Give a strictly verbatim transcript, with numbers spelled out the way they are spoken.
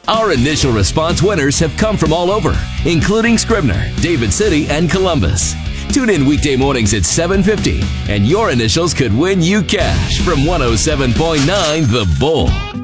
Our initial response winners have come from all over, including Scribner, David City, and Columbus. Tune in weekday mornings at seven fifty, and your initials could win you cash from one oh seven point nine The Bull.